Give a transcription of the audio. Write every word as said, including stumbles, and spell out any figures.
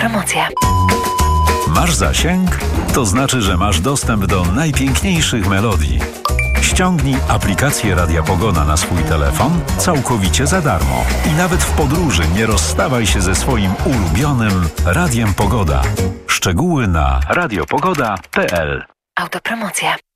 Autopromocja. Masz zasięg? To znaczy, że masz dostęp do najpiękniejszych melodii. Ściągnij aplikację Radia Pogoda na swój telefon całkowicie za darmo. I nawet w podróży nie rozstawaj się ze swoim ulubionym Radiem Pogoda. Szczegóły na radiopogoda kropka p l. Autopromocja.